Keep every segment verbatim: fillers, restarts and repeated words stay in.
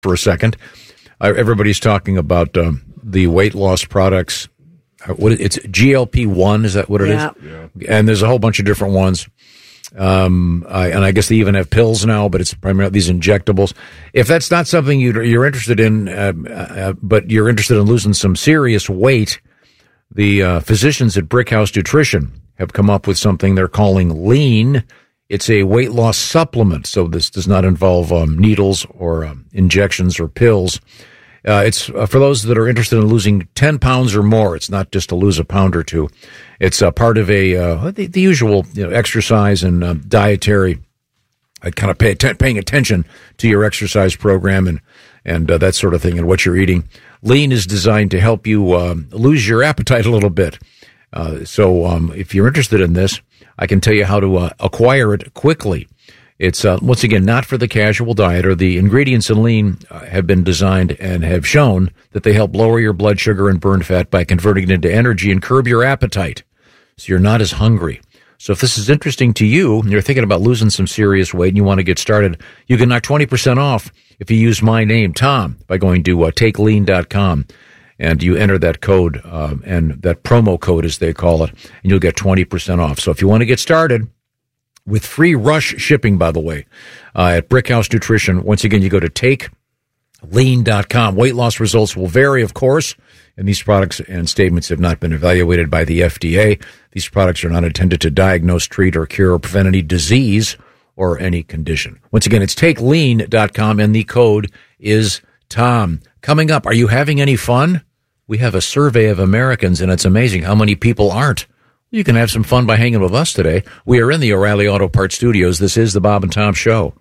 for a second. Uh, everybody's talking about um, the weight loss products. Uh, what it's G L P one, is that what it yeah. is? Yeah. And there's a whole bunch of different ones. Um, I, and I guess they even have pills now, but it's primarily these injectables. If that's not something you're, you're interested in, uh, uh, but you're interested in losing some serious weight, the uh, physicians at Brickhouse Nutrition have come up with something they're calling Lean. It's a weight loss supplement, so this does not involve um, needles or um, injections or pills. Uh, it's uh, for those that are interested in losing ten pounds or more. It's not just to lose a pound or two. It's uh, part of a uh, the, the usual you know, exercise and uh, dietary. I kind of pay att- paying attention to your exercise program and and uh, that sort of thing and what you're eating. Lean is designed to help you um, lose your appetite a little bit. Uh, so um, if you're interested in this, I can tell you how to uh, acquire it quickly. It's, uh, once again, not for the casual dieter. The ingredients in Lean uh, have been designed and have shown that they help lower your blood sugar and burn fat by converting it into energy and curb your appetite, so you're not as hungry. So if this is interesting to you, and you're thinking about losing some serious weight and you want to get started, you can knock twenty percent off if you use my name, Tom, by going to uh, take lean dot com. And you enter that code, um, and that promo code, as they call it, and you'll get twenty percent off. So if you want to get started, with free rush shipping, by the way, uh, at Brickhouse Nutrition, once again, you go to take lean dot com. Weight loss results will vary, of course, and these products and statements have not been evaluated by the F D A. These products are not intended to diagnose, treat, or cure or prevent any disease or any condition. Once again, it's take lean dot com, and the code is Tom. Coming up, are you having any fun? We have a survey of Americans, and it's amazing how many people aren't. You can have some fun by hanging with us today. We are in the O'Reilly Auto Parts Studios. This is the Bob and Tom Show.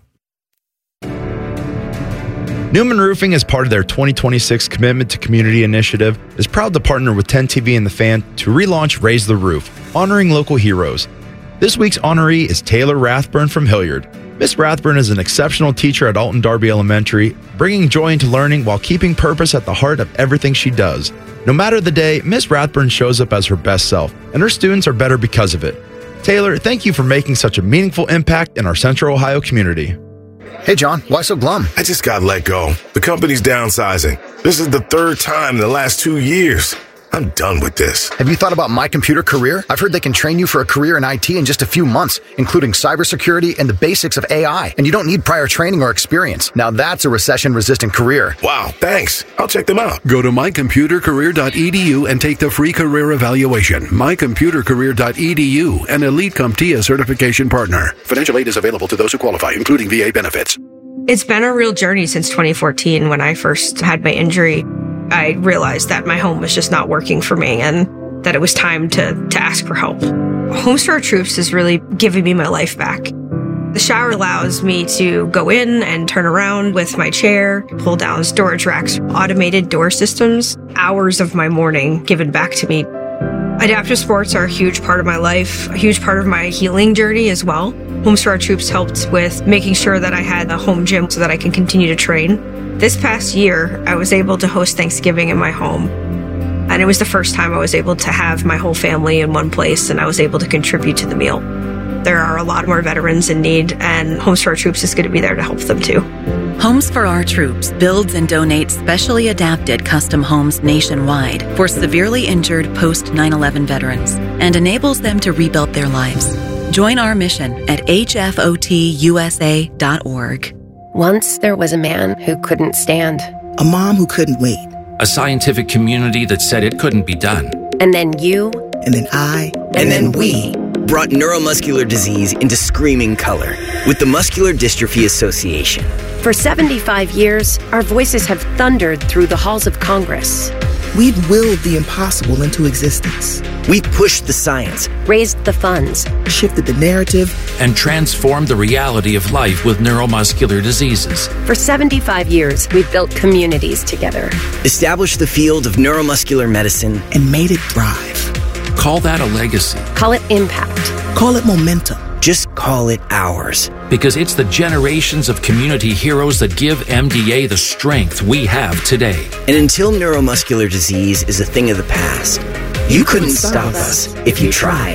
Newman Roofing, as part of their twenty twenty-six Commitment to Community initiative, is proud to partner with ten T V and The Fan to relaunch Raise the Roof, honoring local heroes. This week's honoree is Taylor Rathburn from Hilliard. Miss Rathburn is an exceptional teacher at Alton Darby Elementary, bringing joy into learning while keeping purpose at the heart of everything she does. No matter the day, Miss Rathburn shows up as her best self, and her students are better because of it. Taylor, thank you for making such a meaningful impact in our Central Ohio community. Hey, John, why so glum? I just got let go. The company's downsizing. This is the third time in the last two years. I'm done with this. Have you thought about My Computer Career? I've heard they can train you for a career in I T in just a few months, including cybersecurity and the basics of A I. And you don't need prior training or experience. Now that's a recession-resistant career. Wow, thanks. I'll check them out. Go to my computer career dot e d u and take the free career evaluation. my computer career dot e d u, an Elite CompTIA certification partner. Financial aid is available to those who qualify, including V A benefits. It's been a real journey since twenty fourteen when I first had my injury. I realized that my home was just not working for me and that it was time to, to ask for help. Homes for Our Troops is really giving me my life back. The shower allows me to go in and turn around with my chair, pull down storage racks, automated door systems, hours of my morning given back to me. Adaptive sports are a huge part of my life, a huge part of my healing journey as well. Homes for Our Troops helped with making sure that I had a home gym so that I can continue to train. This past year, I was able to host Thanksgiving in my home. And it was the first time I was able to have my whole family in one place, and I was able to contribute to the meal. There are a lot more veterans in need, and Homes for Our Troops is going to be there to help them too. Homes for Our Troops builds and donates specially adapted custom homes nationwide for severely injured post nine eleven veterans and enables them to rebuild their lives. Join our mission at h f o t u s a dot org. Once there was a man who couldn't stand. A mom who couldn't wait. A scientific community that said it couldn't be done. And then you. And then I. And, and then, then we. Brought neuromuscular disease into screaming color with the Muscular Dystrophy Association. For seventy-five years, our voices have thundered through the halls of Congress. We've willed the impossible into existence. We've pushed the science, raised the funds, shifted the narrative, and transformed the reality of life with neuromuscular diseases. For seventy-five years, we've built communities together, established the field of neuromuscular medicine, and made it thrive. Call that a legacy. Call it impact. Call it momentum. Just call it ours. Because it's the generations of community heroes that give M D A the strength we have today. And until neuromuscular disease is a thing of the past, you, you couldn't, couldn't stop, stop us if you tried.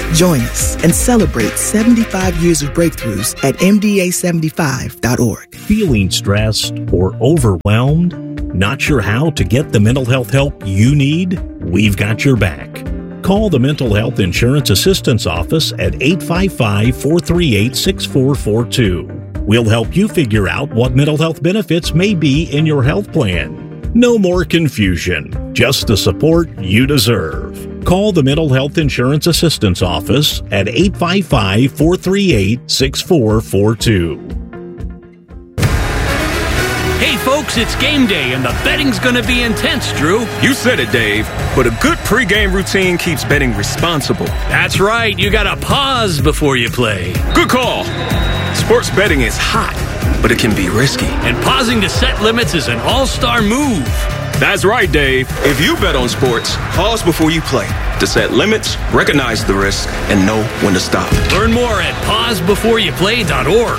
Join us and celebrate seventy-five years of breakthroughs at M D A seventy-five dot org. Feeling stressed or overwhelmed? Not sure how to get the mental health help you need? We've got your back. Call the Mental Health Insurance Assistance Office at eight five five, four three eight, six four four two. We'll help you figure out what mental health benefits may be in your health plan. No more confusion, just the support you deserve. Call the Mental Health Insurance Assistance Office at eight five five, four three eight, six four four two. Hey folks, it's game day and the betting's gonna be intense, Drew. You said it, Dave, but a good pregame routine keeps betting responsible. That's right, you gotta pause before you play. Good call. Sports betting is hot, but it can be risky. And pausing to set limits is an all-star move. That's right, Dave. If you bet on sports, pause before you play to set limits, recognize the risk, and know when to stop. Learn more at pause before you play dot org.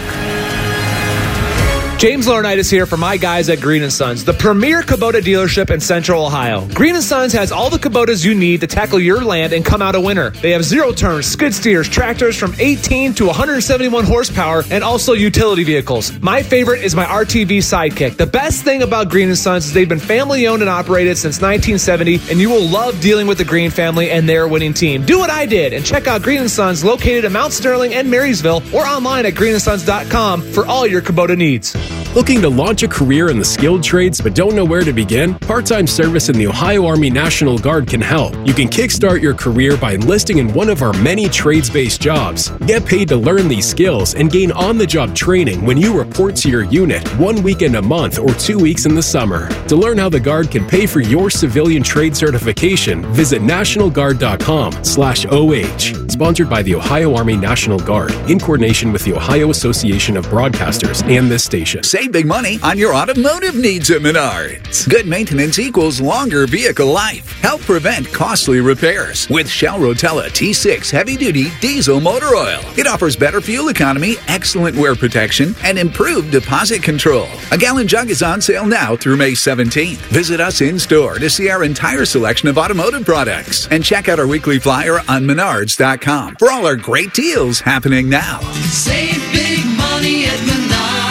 James Laurinaitis here for my guys at Green and Sons, the premier Kubota dealership in Central Ohio. Green and Sons has all the Kubotas you need to tackle your land and come out a winner. They have zero-turn skid steers, tractors from eighteen to one hundred seventy-one horsepower, and also utility vehicles. My favorite is my R T V Sidekick. The best thing about Green and Sons is they've been family-owned and operated since nineteen seventy, and you will love dealing with the Green family and their winning team. Do what I did and check out Green and Sons located in Mount Sterling and Marysville or online at green and sons dot com for all your Kubota needs. Looking to launch a career in the skilled trades but don't know where to begin? Part-time service in the Ohio Army National Guard can help. You can kickstart your career by enlisting in one of our many trades-based jobs. Get paid to learn these skills and gain on-the-job training when you report to your unit one weekend a month or two weeks in the summer. To learn how the Guard can pay for your civilian trade certification, visit national guard dot com slash O H. Sponsored by the Ohio Army National Guard in coordination with the Ohio Association of Broadcasters and this station. Save big money on your automotive needs at Menards. Good maintenance equals longer vehicle life. Help prevent costly repairs with Shell Rotella T six heavy-duty diesel motor oil. It offers better fuel economy, excellent wear protection, and improved deposit control. A gallon jug is on sale now through May seventeenth. Visit us in-store to see our entire selection of automotive products and check out our weekly flyer on menards dot com for all our great deals happening now. Save big money at Menards.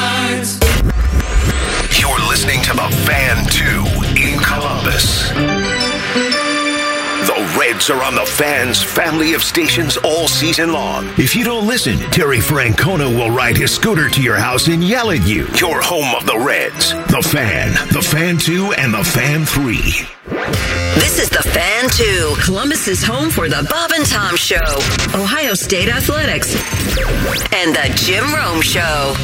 You're listening to The Fan two in Columbus. The Reds are on the Fan's family of stations all season long. If you don't listen, Terry Francona will ride his scooter to your house and yell at you. You're home of the Reds, The Fan, The Fan two, and The Fan three. This is The Fan two, Columbus's home for the Bob and Tom Show, Ohio State Athletics, and the Jim Rome Show.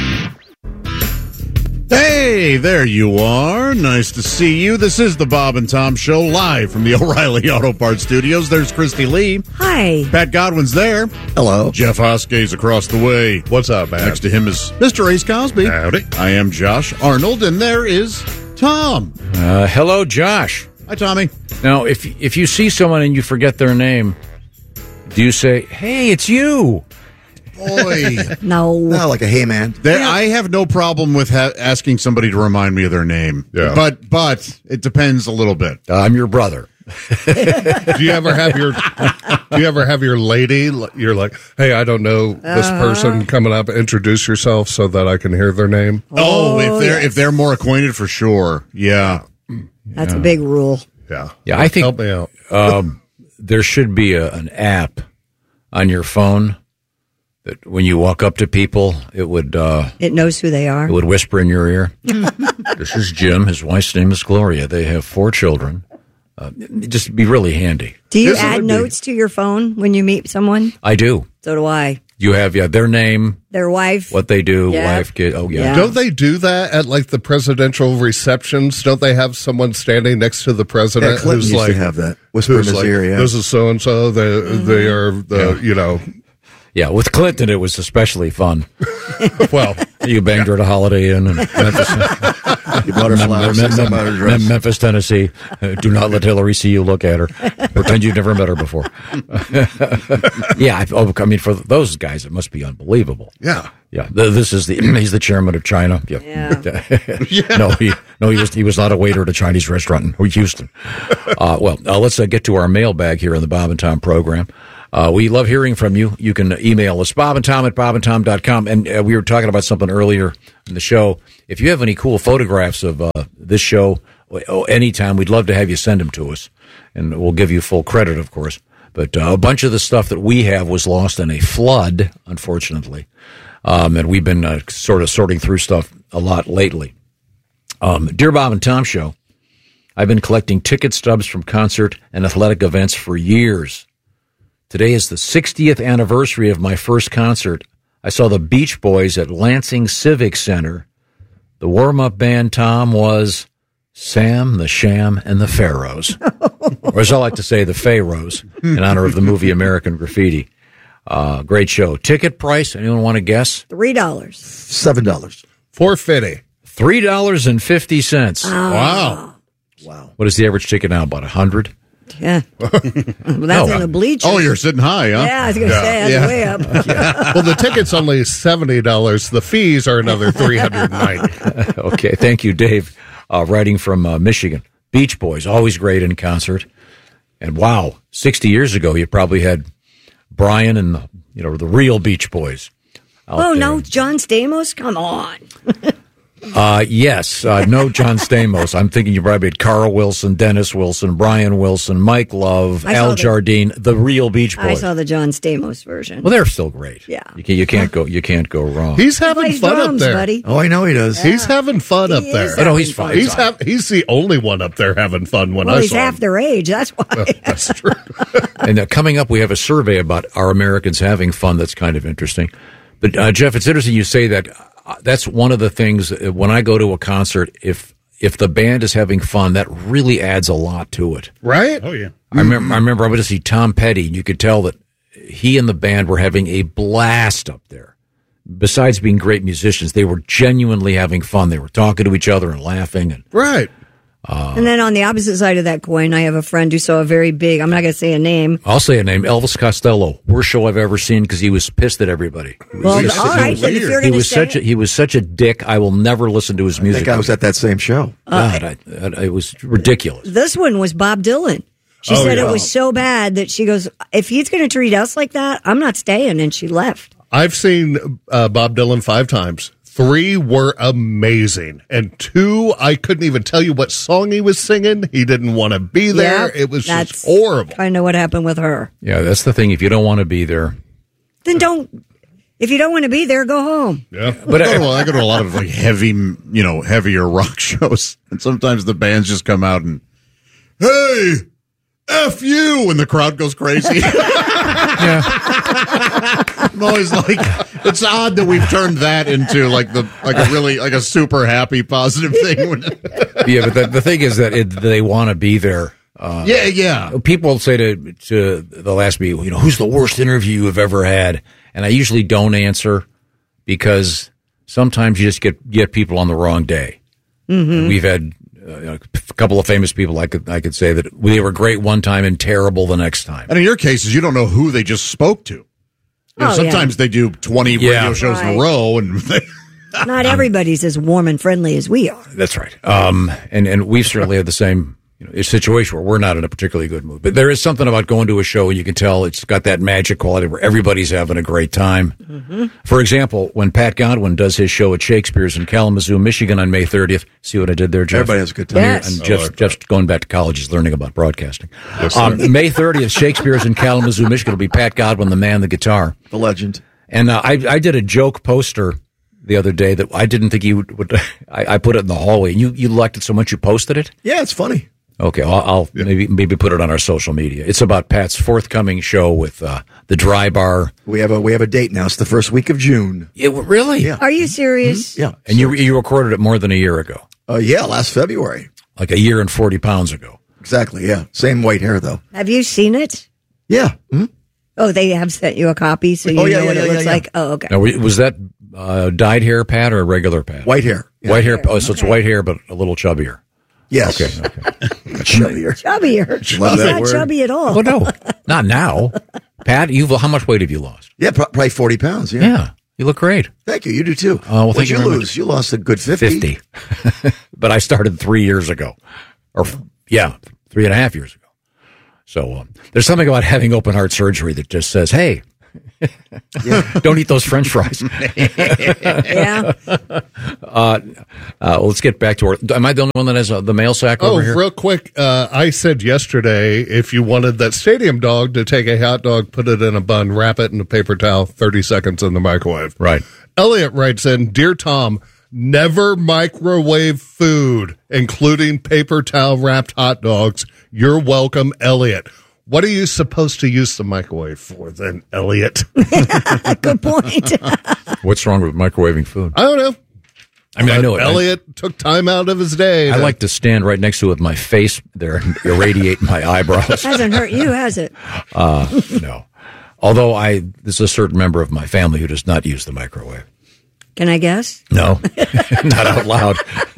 Hey, there you are. Nice to see you. This is the Bob and Tom Show, live from the O'Reilly Auto Parts Studios. There's Christy Lee. Hi. Pat Godwin's there. Hello. Jeff Hoskay's across the way. What's up, man? Next to him is Mister Ace Cosby. Howdy. I am Josh Arnold, and there is Tom. Uh, hello, Josh. Hi, Tommy. Now, if if you see someone and you forget their name, do you say, "Hey, it's you"? Boy. No. No, like a hey, man. There, yeah. I have no problem with ha- asking somebody to remind me of their name. Yeah. But but it depends a little bit. Uh, I'm your brother. Do you ever have your do you ever have your lady, you're like, hey, I don't know this uh-huh. person, coming up, introduce yourself so that I can hear their name? Oh, oh if they're yes. if they're more acquainted, for sure. Yeah. That's yeah. a big rule. Yeah. Yeah, I think help me out. um, there should be a, an app on your phone that when you walk up to people, it would uh, it knows who they are. It would whisper in your ear. This is Jim. His wife's name is Gloria. They have four children. Uh, it'd just be really handy. Do you this add notes be. to your phone when you meet someone? I do. So do I. You have, yeah, their name, their wife, what they do, yeah. wife, kid. Oh, yeah. yeah. Don't they do that at like the presidential receptions? Don't they have someone standing next to the president yeah, Clinton who's used like, to have that whisper in his like, ear? Yeah. This is so and so. They mm-hmm. they are the yeah. you know. Yeah, with Clinton, it was especially fun. Well, you banged her at a Holiday Inn in Memphis, you bought her flowers, Mem- Mem- Mem- Mem- Memphis, Tennessee. Uh, do not let Hillary see you look at her. Pretend you've never met her before. Yeah, I, oh, I mean, for those guys, it must be unbelievable. Yeah, yeah. The, this is the he's the chairman of China. Yeah, yeah. yeah. No, he no he was he was not a waiter at a Chinese restaurant in Houston. Uh, well, uh, let's uh, get to our mailbag here in the Bob and Tom program. Uh, we love hearing from you. You can email us, Bob and Tom at bob and tom dot com. And uh, we were talking about something earlier in the show. If you have any cool photographs of uh, this show, oh, anytime, we'd love to have you send them to us. And we'll give you full credit, of course. But uh, a bunch of the stuff that we have was lost in a flood, unfortunately. Um, and we've been uh, sort of sorting through stuff a lot lately. Um, Dear Bob and Tom Show, I've been collecting ticket stubs from concert and athletic events for years. Today is the sixtieth anniversary of my first concert. I saw the Beach Boys at Lansing Civic Center. The warm-up band, Tom, was Sam, the Sham, and the Pharaohs. Or as I like to say, the Pharaohs, in honor of the movie American Graffiti. Uh, great show. Ticket price, anyone want to guess? Three dollars. Seven dollars. Four fifty. Three dollars and fifty cents. Oh. Wow. Wow. What is the average ticket now? About a hundred? Yeah. Well, that's Oh. in the bleachers. Oh, you're sitting high, huh? Yeah, I was going to say, that's Yeah. way up. Well, the ticket's only seventy dollars. The fees are another three hundred ninety dollars. Okay, thank you, Dave. Uh, writing from uh, Michigan. Beach Boys, always great in concert. And wow, sixty years ago, you probably had Brian and the, you know, the real Beach Boys. out Oh, there. no, John Stamos? Come on. Uh, yes, uh, no John Stamos. I'm thinking you probably had Carl Wilson, Dennis Wilson, Brian Wilson, Mike Love, I saw Al the- Jardine, the real Beach I Boys. saw the John Stamos version. Well, they're still great. Yeah. You, can, you can't go. You can't go wrong. He's having plays fun drums, up there. buddy. Oh, I know he does. He's having fun He up is there. Oh, no, he's fine. He's ha- he's the only one up there having fun when Well, I he's saw half him. their age. That's why. That's true. And uh, coming up, we have a survey about our Americans having fun. That's kind of interesting. But uh, Jeff, it's interesting you say that. Uh, that's one of the things uh, when I go to a concert. If if the band is having fun, that really adds a lot to it. Right? Oh, yeah. I remember. I remember I went to see Tom Petty, and you could tell that he and the band were having a blast up there. Besides being great musicians, they were genuinely having fun. They were talking to each other and laughing. And Right. And then on the opposite side of that coin, I have a friend who saw a very big, I'm not going to say a name. I'll say a name, Elvis Costello. Worst show I've ever seen because he was pissed at everybody. He was, Well, he was- all he right, was- then if you're he gonna was say such a, it- he was such a dick. I will never listen to his I music. think I was at that same show. God, I, I, it was ridiculous. This one was Bob Dylan. She Oh, said yeah. it was so bad that she goes, if he's going to treat us like that, I'm not staying. And she left. I've seen uh, Bob Dylan five times. Three were amazing, and two, I couldn't even tell you what song he was singing. He didn't want to be there. Yeah, it was that's just horrible. kind of what happened with her. Yeah, that's the thing. If you don't want to be there, Then don't, if you don't want to be there, go home. Yeah, But I, well, I go to a lot of like heavy, you know, heavier rock shows, and sometimes the bands just come out and, hey, F you, and the crowd goes crazy. I'm always like, it's odd that we've turned that into like the like a really like a super happy positive thing. yeah. But the, the thing is that it, they want to be there. Uh, yeah, yeah. People say to to they'll ask me, you know, who's the worst interview you've ever had, and I usually don't answer because sometimes you just get get people on the wrong day. Mm-hmm. We've had uh, a couple of famous people. I could I could say that they were great one time and terrible the next time. And in your cases, you don't know who they just spoke to. You know, Oh, sometimes yeah. they do twenty Yeah. radio shows in Right. a row, and they, Not everybody's as warm and friendly as we are. That's right. Um, and, and we've certainly had the same you know, situation where we're not in a particularly good mood. But there is something about going to a show and you can tell it's got that magic quality where everybody's having a great time. Mm-hmm. For example, when Pat Godwin does his show at Shakespeare's in Kalamazoo, Michigan on May thirtieth, see what I did there, Jeff? Everybody has a good time. Yes. And Jeff's, Jeff's going back to college. He's learning about broadcasting. Yes, sir. um, May thirtieth, Shakespeare's in Kalamazoo, Michigan. It'll be Pat Godwin, the man, the guitar. The legend. And uh, I, I did a joke poster the other day that I didn't think you would. would I, I put it in the hallway. You you liked it so much you posted it. Yeah, it's funny. Okay, I'll, I'll maybe maybe put it on our social media. It's about Pat's forthcoming show with uh, the Dry Bar. We have a we have a date now. It's the first week of June. It, really? Yeah. Are you serious? Yeah. And you you recorded it more than a year ago, Uh, yeah, last February. like a year and forty pounds ago. Exactly. Yeah. Same white hair though. Have you seen it? Yeah. Mhm. Oh, they have sent you a copy, so you Oh, yeah, know what yeah, it yeah, looks yeah. like. Oh, okay. Now, was that uh, dyed hair, Pat, or regular Pat? White hair. Yeah. White hair. Oh, so Okay. it's white hair, but a little chubbier. Yes. Okay. Okay. Chubbier. Chubbier. He's Love that not word. chubby at all. Well, no, not now. Pat, you've how much weight have you lost? Yeah, pro- probably forty pounds. Yeah. Yeah, you look great. Thank you. You do too. Oh, well, What'd thank you you very lose? much. You lost a good fifty. Fifty, but I started three years ago, or yeah, three and a half years ago. So um, there's something about having open heart surgery that just says, hey, don't eat those French fries. Yeah. Uh, uh, let's get back to our. Am I the only one that has uh, the mail sack Oh, over here? real quick. Uh, I said yesterday if you wanted that stadium dog to take a hot dog, put it in a bun, wrap it in a paper towel, thirty seconds in the microwave. Right. Elliot writes in, Dear Tom, never microwave food, including paper towel wrapped hot dogs. You're welcome, Elliot. What are you supposed to use the microwave for then, Elliot? Good point. What's wrong with microwaving food? I don't know. I mean, but I know it. Elliot I, took time out of his day. I to, like to stand right next to it with my face there and irradiate my eyebrows. Hasn't hurt you, has it? Uh, no. Although I, there's a certain member of my family who does not use the microwave. Can I guess? No, not out loud.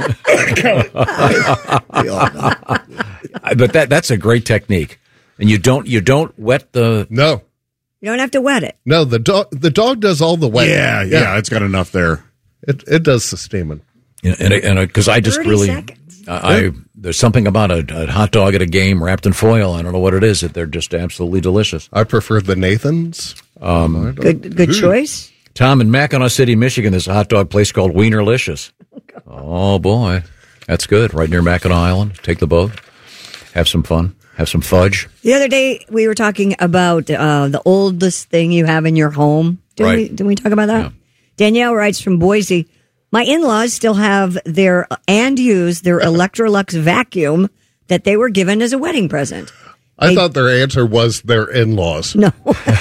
But that that's a great technique. And you don't you don't wet the no. You don't have to wet it. No, the dog the dog does all the wetting. Yeah, yeah, yeah, it's got enough there. It it does the steaming. Yeah, and and because I just really uh, I there's something about a, a hot dog at a game wrapped in foil. I don't know what it is. That they're just absolutely delicious. I prefer the Nathans. Um, good good choice. Tom, in Mackinac City, Michigan, there's a hot dog place called Wienerlicious. Oh boy, that's good. Right near Mackinac Island. Take the boat, have some fun. Have some fudge. The other day, we were talking about uh, the oldest thing you have in your home. Didn't, right. we, didn't we talk about that? Yeah. Danielle writes from Boise, my in-laws still have their, and use their Electrolux vacuum that they were given as a wedding present. I they, thought their answer was their in-laws. No.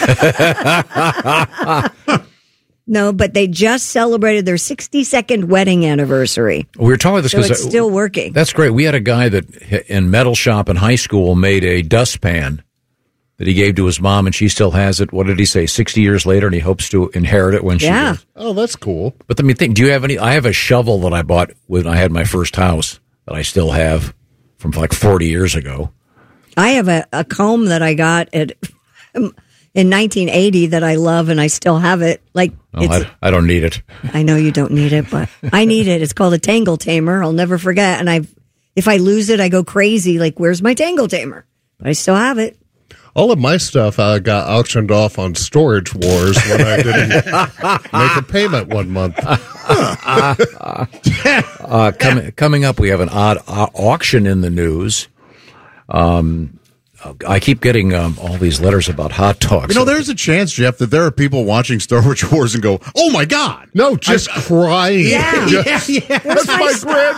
No, but they just celebrated their sixty-second wedding anniversary. We were talking about this so because it's still working. That's great. We had a guy that in metal shop in high school made a dustpan that he gave to his mom, and she still has it. What did he say? Sixty years later, and he hopes to inherit it when she yeah. does. Oh, that's cool. But let me think. Do you have any? I have a shovel that I bought when I had my first house that I still have from like forty years ago. I have a, a comb that I got at. in nineteen eighty that I love and I still have it. Like oh, I, I don't need it. I know you don't need it, but I need it. It's called a Tangle Tamer. I'll never forget. And I, if I lose it, I go crazy. Like, where's my Tangle Tamer? But I still have it. All of my stuff uh, got auctioned off on Storage Wars when I didn't make a payment one month. uh, coming coming up, we have an odd uh, auction in the news. Um. I keep getting um, all these letters about hot dogs. You know, there's a chance, Jeff, that there are people watching Star Wars Wars and go, "Oh my God!" No, just I, crying. Yeah, yeah, yeah. That's my,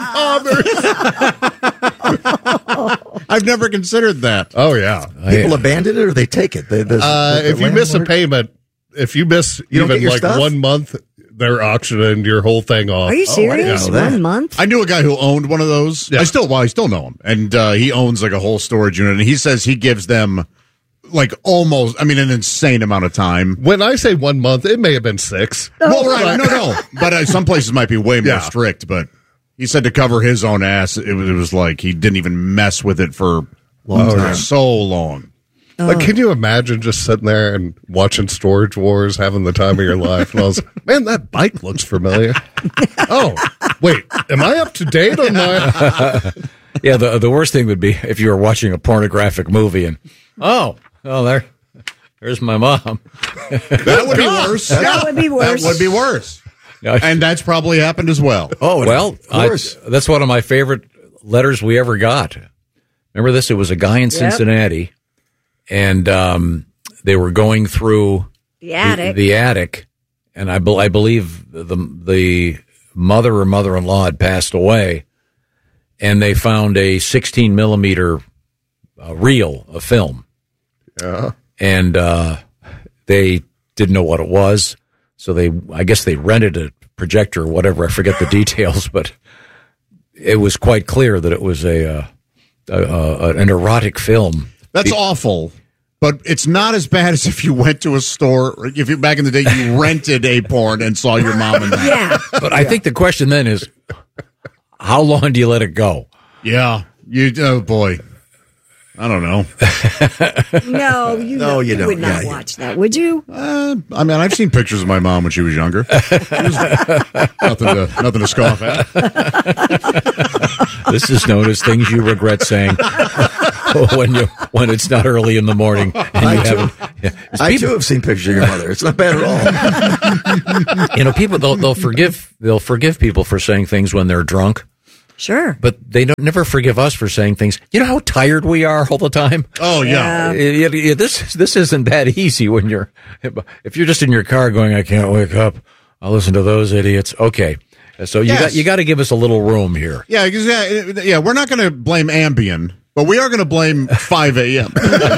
my grandfather. I've never considered that. Oh yeah, people yeah. abandon it or they take it. They, the, uh, the, if you miss a payment, if you miss you even like stuff? one month, they're auctioning your whole thing off. Are you serious? Oh, one month? I knew a guy who owned one of those. Yeah. I still, well, I still know him, and uh, he owns like a whole storage unit. And he says he gives them like almost, I mean, an insane amount of time. When I say one month, it may have been six. Oh, well, right, no, no, but uh, some places might be way more yeah. strict. But he said to cover his own ass, it was, it was like he didn't even mess with it for long oh, time, so long. Oh. Like, can you imagine just sitting there and watching Storage Wars, having the time of your life? And I was like, man, that bike looks familiar. Oh, wait, am I up to date on my... Yeah, the the worst thing would be if you were watching a pornographic movie and, oh, oh, there, there's my mom. That would be worse. That yeah. would be worse. That would be worse. And that's probably happened as well. Oh, well, I, that's one of my favorite letters we ever got. Remember this? It was a guy in Cincinnati. Yep. And um, they were going through the attic, the, the attic, and I, be, I believe the the mother or mother-in-law had passed away, and they found a sixteen millimeter uh, reel of film. Yeah, and uh, they didn't know what it was, so they I guess they rented a projector or whatever. I forget the details, but it was quite clear that it was a, uh, a, a an erotic film. That's the, awful, but it's not as bad as if you went to a store, if you back in the day you rented a porn and saw your mom and dad. Yeah. But I think the question then is, how long do you let it go? Yeah. You, oh boy. I don't know. No, you, no, know, you, you don't. would not yeah, watch that, would you? Uh, I mean, I've seen pictures of my mom when she was younger. Was nothing to nothing to scoff at. This is known as things you regret saying. when you when it's not early in the morning. And I, you too, haven't, yeah. I people, too have seen pictures of your mother. It's not bad at all. You know, people they'll, they'll forgive they'll forgive people for saying things when they're drunk. Sure. But they don't never forgive us for saying things. You know how tired we are all the time? Oh, yeah. yeah. It, it, it, this this isn't that easy when you're, if you're just in your car going, I can't wake up, I'll listen to those idiots. Okay. So you Yes. got you got to give us a little room here. Yeah, 'cause, yeah, yeah, we're not going to blame Ambien, but we are going to blame five a.m.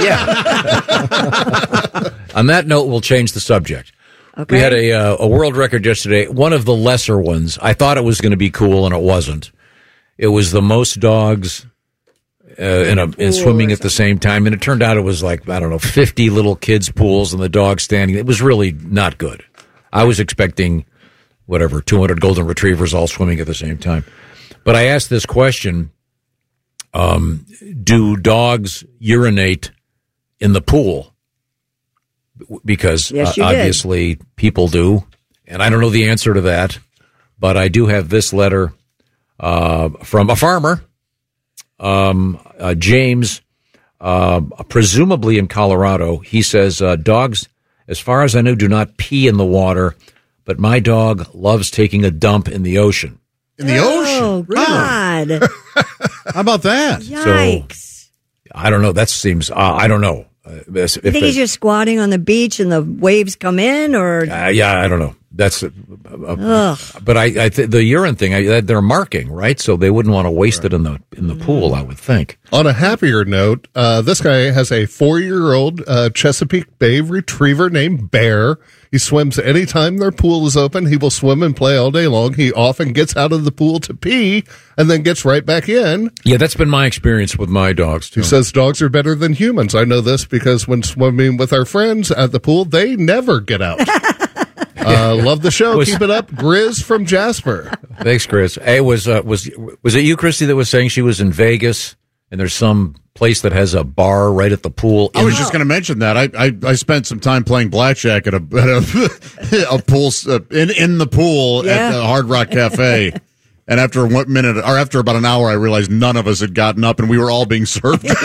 Yeah. On that note, we'll change the subject. Okay. We had a uh, a world record yesterday, one of the lesser ones. I thought it was going to be cool, and it wasn't. It was the most dogs uh, in a in swimming at the same time, and it turned out it was like, I don't know, fifty little kids' pools and the dogs standing. It was really not good. I was expecting, whatever, two hundred golden retrievers all swimming at the same time. But I asked this question, um, do dogs urinate in the pool? Because Yes, uh, you did. obviously people do, and I don't know the answer to that, but I do have this letter uh, from a farmer, um, uh, James, uh, presumably in Colorado. He says, uh, dogs, as far as I know, do not pee in the water, but my dog loves taking a dump in the ocean. In the Oh, ocean? God. How about that? Yikes. I don't know. That seems, uh, I don't know. Uh, if You think it- he's just squatting on the beach and the waves come in, or Uh, yeah, I don't know. That's, uh, uh, Ugh. but I, I th- the urine thing, I, they're marking, right? So they wouldn't want to waste it in the in the pool, I would think. On a happier note, uh, this guy has a four-year-old uh, Chesapeake Bay retriever named Bear. He swims anytime their pool is open. He will swim and play all day long. He often gets out of the pool to pee and then gets right back in. Yeah, that's been my experience with my dogs, too. He says dogs are better than humans. I know this because when swimming with our friends at the pool, they never get out. Uh, love the show. Was- Keep it up. Grizz from Jasper. Thanks, Chris. Hey, was uh, was was it you, Christy, that was saying she was in Vegas and there's some place that has a bar right at the pool? I was just going to mention that. I, I I spent some time playing blackjack at a at a, a pool uh, in in the pool Yeah. at the Hard Rock Cafe. And after one minute, or after about an hour, I realized none of us had gotten up, and we were all being served. yeah,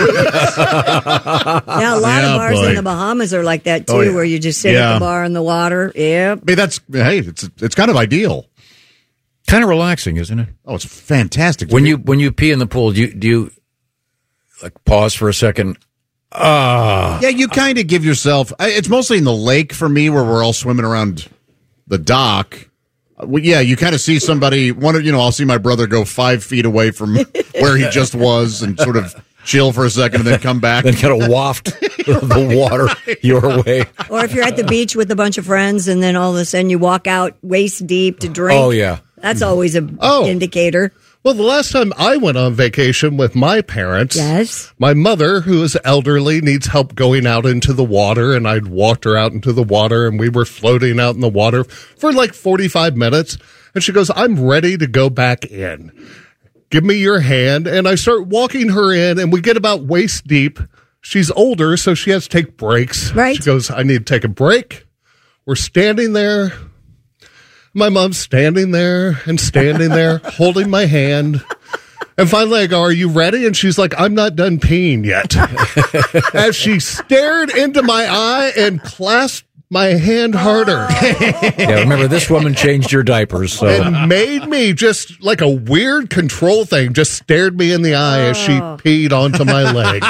a lot Yeah, of bars boy. in the Bahamas are like that too, Oh, yeah. where you just sit Yeah. at the bar in the water. Yep. I mean, that's hey, it's it's kind of ideal. Kind of relaxing, isn't it? Oh, it's fantastic. When you when you pee in the pool, do you do you like pause for a second? Ah, Yeah, you kind of give yourself. I- It's mostly in the lake for me, where we're all swimming around the dock. Uh, well, yeah, you kind of see somebody. One of you know, I'll see my brother go five feet away from where he just was and sort of chill for a second, and then come back. then kind of waft the water your way. Or if you're at the beach with a bunch of friends and then all of a sudden you walk out waist deep to drink. Oh, yeah. That's always a Oh. indicator. Well, the last time I went on vacation with my parents, Yes. my mother, who is elderly, needs help going out into the water, and I'd walked her out into the water, and we were floating out in the water for like forty-five minutes, and she goes, I'm ready to go back in. Give me your hand, and I start walking her in, and we get about waist deep. She's older, so she has to take breaks. Right. She goes, I need to take a break. We're standing there. My mom's standing there and standing there, holding my hand. And finally I go, are you ready? And she's like, I'm not done peeing yet. As she stared into my eye and clasped my hand harder. Yeah, remember, this woman changed your diapers, so And made me just like a weird control thing, just stared me in the eye as she peed onto my leg.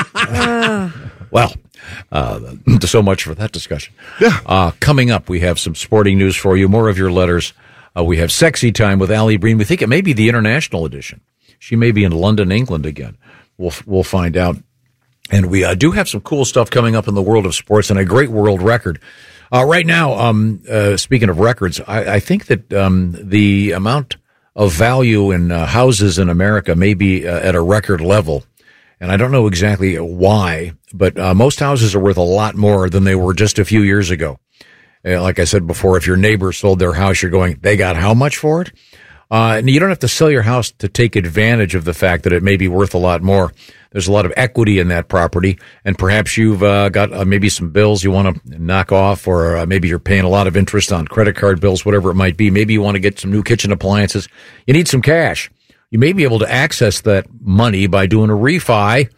well. Uh, so much for that discussion. Yeah. Uh, coming up, we have some sporting news for you. More of your letters. Uh, we have Sexy Time with Allie Breen. We think it may be the international edition. She may be in London, England again. We'll we'll find out. And we uh, do have some cool stuff coming up in the world of sports and a great world record. Uh, right now, um, uh, speaking of records, I, I think that um, the amount of value in uh, houses in America may be uh, at a record level. And I don't know exactly why, but uh, most houses are worth a lot more than they were just a few years ago. Uh, like I said before, if your neighbor sold their house, you're going, they got how much for it? Uh, and you don't have to sell your house to take advantage of the fact that it may be worth a lot more. There's a lot of equity in that property, and perhaps you've uh, got uh, maybe some bills you want to knock off, or uh, maybe you're paying a lot of interest on credit card bills, whatever it might be. Maybe you want to get some new kitchen appliances. You need some cash. You may be able to access that money by doing a refi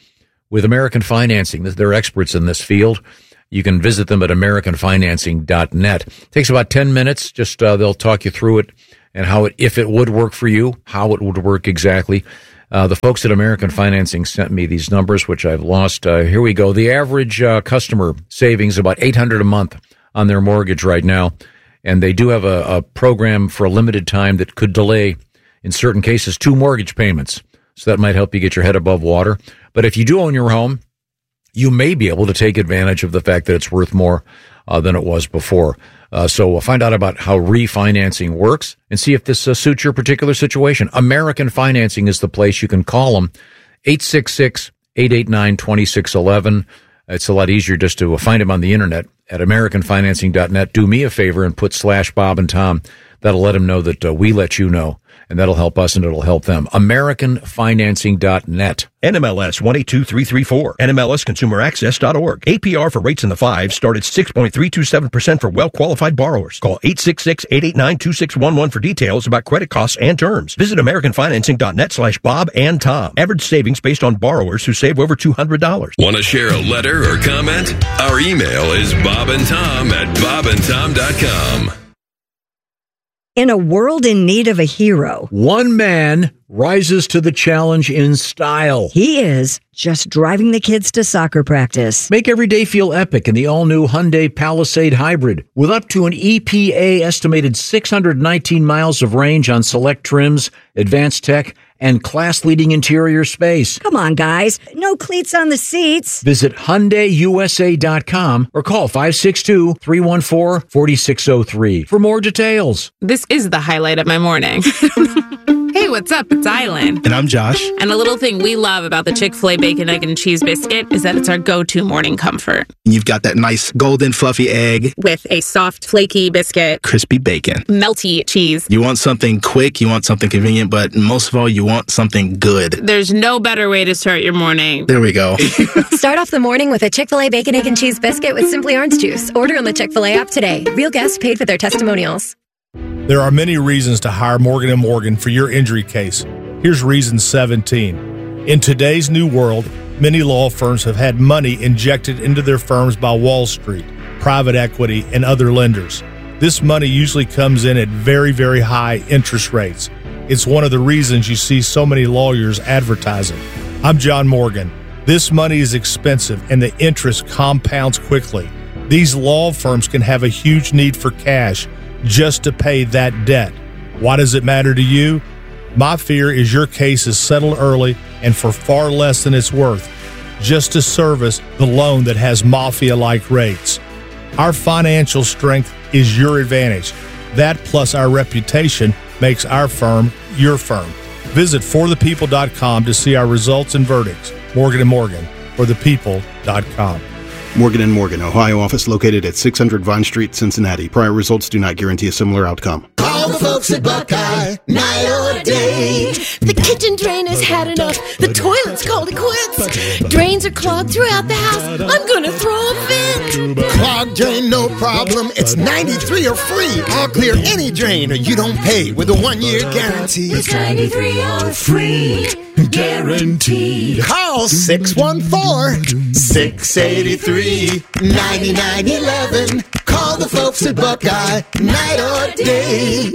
with American Financing. They're experts in this field. You can visit them at american financing dot net. It takes about ten minutes. Just uh, they'll talk you through it and how it, if it would work for you, how it would work exactly. Uh, the folks at American Financing sent me these numbers, which I've lost. Uh, here we go. The average uh, customer savings about eight hundred dollars a month on their mortgage right now, and they do have a, a program for a limited time that could delay, in certain cases, two mortgage payments. So that might help you get your head above water. But if you do own your home, you may be able to take advantage of the fact that it's worth more uh, than it was before. Uh, so we'll find out about how refinancing works and see if this uh, suits your particular situation. American Financing is the place. You can call them, eight six six, eight eight nine, two six one one. It's a lot easier just to find them on the internet at american financing dot net. Do me a favor and put slash Bob and Tom. That'll let them know that uh, we let you know, and that'll help us and it'll help them. american financing dot net. N M L S one eight two three three four. N M L S consumer access dot org. A P R for rates in the fives start at six point three two seven percent for well-qualified borrowers. Call eight six six, eight eight nine, two six one one for details about credit costs and terms. Visit american financing dot net slash Bob and Tom. Average savings based on borrowers who save over two hundred dollars. Want to share a letter or comment? Our email is bobandtom at bob and tom dot com. In a world in need of a hero, one man rises to the challenge in style. He is just driving the kids to soccer practice. Make every day feel epic in the all-new Hyundai Palisade Hybrid. With up to an E P A estimated six hundred nineteen miles of range on select trims, advanced tech, and class-leading interior space. Come on, guys. No cleats on the seats. Visit Hyundai U S A dot com or call five six two, three one four, four six zero three for more details. This is the highlight of my morning. Hey, what's up? It's Island. And I'm Josh. And a little thing we love about the Chick-fil-A Bacon, Egg, and Cheese Biscuit is that it's our go-to morning comfort. You've got that nice golden fluffy egg. With a soft, flaky biscuit. Crispy bacon. Melty cheese. You want something quick, you want something convenient, but most of all, you want something good. There's no better way to start your morning. There we go. Start off the morning with a Chick-fil-A Bacon, Egg, and Cheese Biscuit with Simply Orange Juice. Order on the Chick-fil-A app today. Real guests paid for their testimonials. There are many reasons to hire Morgan and Morgan for your injury case. Here's reason seventeen. In today's new world, many law firms have had money injected into their firms by Wall Street, private equity, and other lenders. This money usually comes in at very, very high interest rates. It's one of the reasons you see so many lawyers advertising. I'm John Morgan. This money is expensive and the interest compounds quickly. These law firms can have a huge need for cash just to pay that debt. Why does it matter to you? My fear is your case is settled early and for far less than it's worth, just to service the loan that has mafia-like rates. Our financial strength is your advantage. That plus our reputation makes our firm your firm. Visit for the people dot com to see our results and verdicts. Morgan and Morgan, for the people dot com. Morgan and Morgan, Ohio office located at six hundred Vine Street, Cincinnati. Prior results do not guarantee a similar outcome. Call the folks at Buckeye, night or day. The kitchen drain has had enough. The toilet's called it quits. Drains are clogged throughout the house. I'm gonna throw a fit. Clogged drain, no problem. It's ninety-three or free. I'll clear any drain or you don't pay with a one-year guarantee. It's ninety-three or free. Guaranteed. Call six one four, six eight three, nine nine one one. Call the folks at Buckeye, night or day.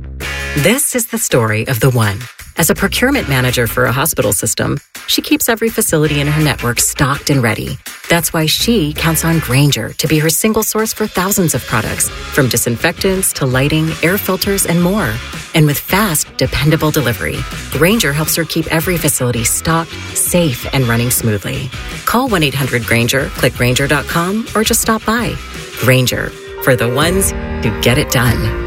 This is the story of the one. As a procurement manager for a hospital system, she keeps every facility in her network stocked and ready. That's why she counts on Grainger to be her single source for thousands of products, from disinfectants to lighting, air filters, and more. And with fast, dependable delivery, Grainger helps her keep every facility stocked, safe, and running smoothly. Call one eight hundred Grainger, click Grainger dot com, or just stop by. Grainger, for the ones who get it done.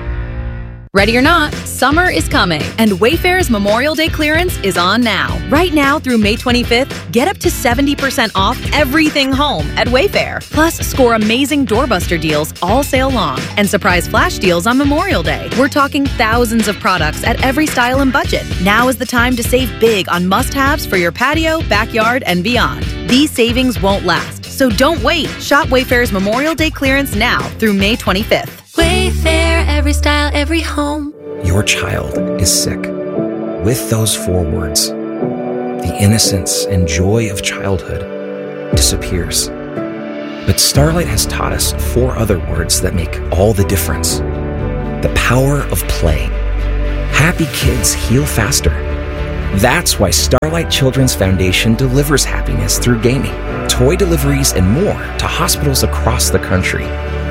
Ready or not, summer is coming, and Wayfair's Memorial Day clearance is on now. Right now through May twenty-fifth, get up to seventy percent off everything home at Wayfair. Plus, score amazing doorbuster deals all sale long and surprise flash deals on Memorial Day. We're talking thousands of products at every style and budget. Now is the time to save big on must-haves for your patio, backyard, and beyond. These savings won't last, so don't wait. Shop Wayfair's Memorial Day clearance now through May twenty-fifth. Wayfair, every style, every home. Your child is sick. With those four words, the innocence and joy of childhood disappears. But Starlight has taught us four other words that make all the difference. The power of play. Happy kids heal faster. That's why Starlight Children's Foundation delivers happiness through gaming, toy deliveries, and more to hospitals across the country.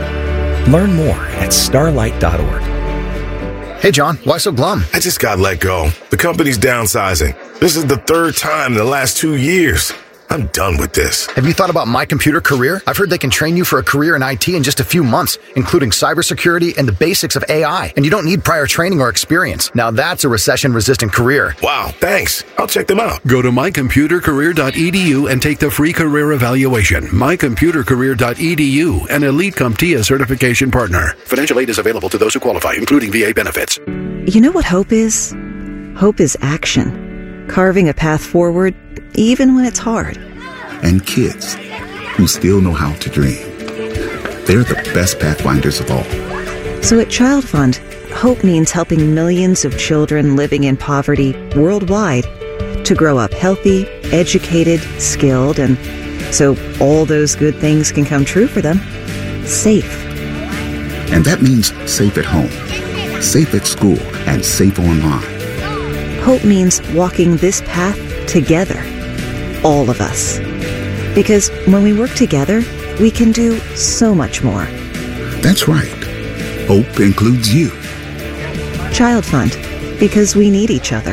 Learn more at starlight dot org. Hey, John, why so glum? I just got let go. The company's downsizing. This is the third time in the last two years. I'm done with this. Have you thought about My Computer Career? I've heard they can train you for a career in I T in just a few months, including cybersecurity and the basics of A I. And you don't need prior training or experience. Now that's a recession-resistant career. Wow, thanks. I'll check them out. Go to my computer career dot e d u and take the free career evaluation. my computer career dot e d u, an Elite CompTIA certification partner. Financial aid is available to those who qualify, including V A benefits. You know what hope is? Hope is action. Carving a path forward, even when it's hard. And kids who still know how to dream. They're the best pathfinders of all. So at Child Fund, hope means helping millions of children living in poverty worldwide to grow up healthy, educated, skilled, and so all those good things can come true for them. Safe. And that means safe at home, safe at school, and safe online. Hope means walking this path together. All of us. Because when we work together, we can do so much more. That's right. Hope includes you. Child Fund, because we need each other.